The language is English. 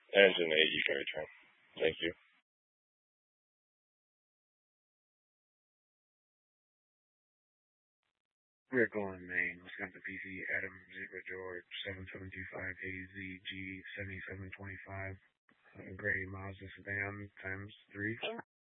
Engine 8, you can return. Thank you. We're going Maine, Wisconsin PC, Adam Zebra George, 7725 AZG 7725, Gray Mazda sedan times 3.